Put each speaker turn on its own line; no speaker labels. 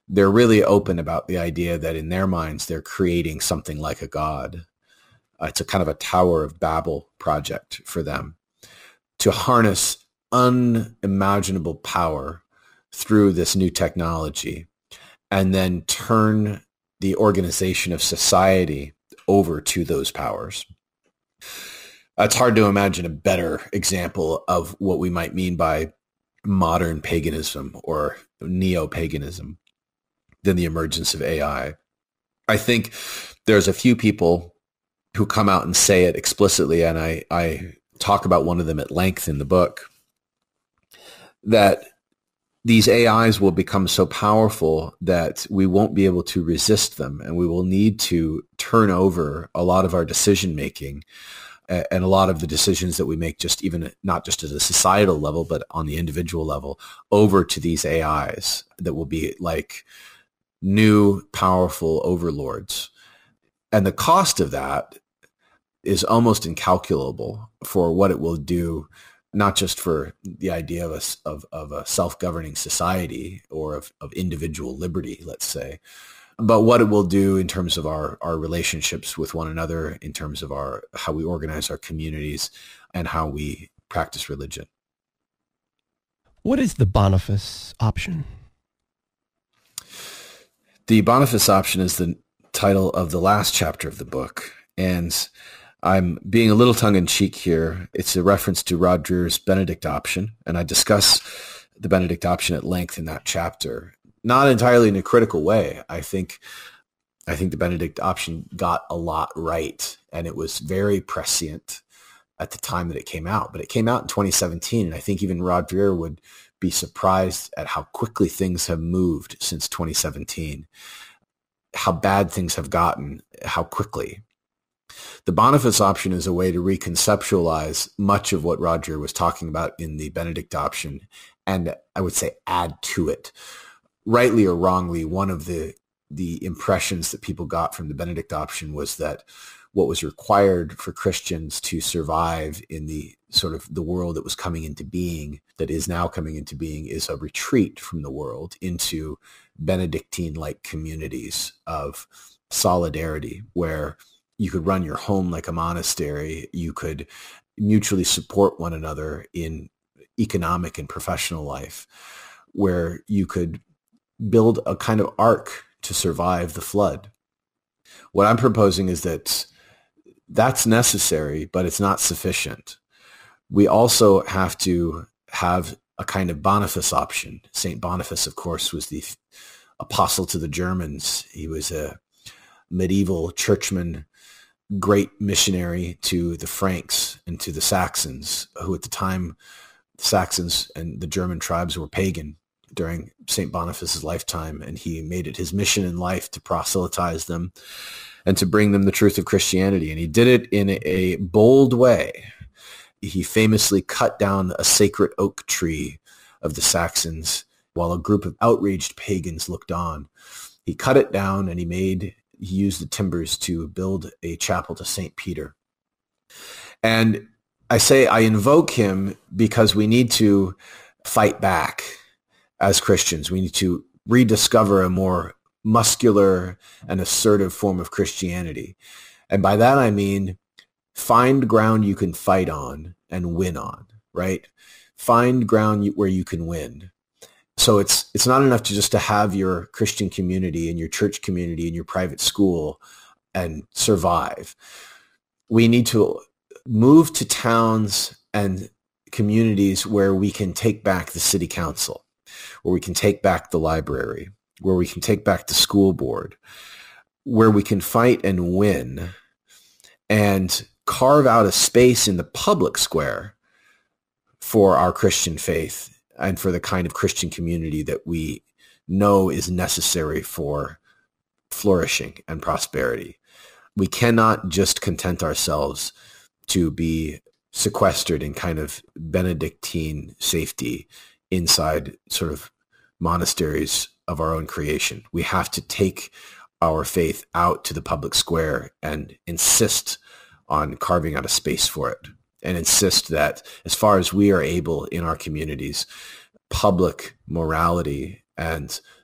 they're really open about the idea that in their minds, they're creating something like a god. It's a kind of a Tower of Babel project for them to harness unimaginable power through this new technology and then turn the organization of society over to those powers. It's hard to imagine a better example of what we might mean by modern paganism or neo-paganism than the emergence of AI. I think there's a few people who come out and say it explicitly, and I talk about one of them at length in the book, that these AIs will become so powerful that we won't be able to resist them, and we will need to turn over a lot of our decision-making and a lot of the decisions that we make, just even not just at a societal level, but on the individual level, over to these AIs that will be like new, powerful overlords. And the cost of that is almost incalculable for what it will do, not just for the idea of a self-governing society or of individual liberty, let's say, but what it will do in terms of our relationships with one another, in terms of how we organize our communities and how we practice religion.
What is the Boniface option?
The Boniface option is the title of the last chapter of the book, and I'm being a little tongue-in-cheek here. It's a reference to Rod Dreher's Benedict option, and I discuss the Benedict option at length in that chapter. Not entirely in a critical way. I think the Benedict option got a lot right, and it was very prescient at the time that it came out. But it came out in 2017, and I think even Rod Dreher would be surprised at how quickly things have moved since 2017, how bad things have gotten, how quickly. The Boniface option is a way to reconceptualize much of what Rod Dreher was talking about in the Benedict option, and I would say add to it. Rightly or wrongly, one of the impressions that people got from the Benedict option was that what was required for Christians to survive in the sort of the world that was coming into being, that is now coming into being, is a retreat from the world into Benedictine-like communities of solidarity, where you could run your home like a monastery, you could mutually support one another in economic and professional life, where you could build a kind of ark to survive the flood. What I'm proposing is that that's necessary, but it's not sufficient. We also have to have a kind of Boniface option. St. Boniface, of course, was the apostle to the Germans. He was a medieval churchman, great missionary to the Franks and to the Saxons, who at the time, the Saxons and the German tribes were pagan during St. Boniface's lifetime, and he made it his mission in life to proselytize them and to bring them the truth of Christianity. And he did it in a bold way. He famously cut down a sacred oak tree of the Saxons while a group of outraged pagans looked on. He cut it down, and he used the timbers to build a chapel to St. Peter. And I invoke him because we need to fight back as Christians. We need to rediscover a more muscular and assertive form of Christianity. And by that, I mean, find ground you can fight on and win on, right? Find ground where you can win. So it's not enough to have your Christian community and your church community and your private school and survive. We need to move to towns and communities where we can take back the city council, where we can take back the library, where we can take back the school board, where we can fight and win and carve out a space in the public square for our Christian faith and for the kind of Christian community that we know is necessary for flourishing and prosperity. We cannot just content ourselves to be sequestered in kind of Benedictine safety inside sort of monasteries of our own creation. We have to take our faith out to the public square and insist on carving out a space for it, and insist that as far as we are able in our communities, public morality and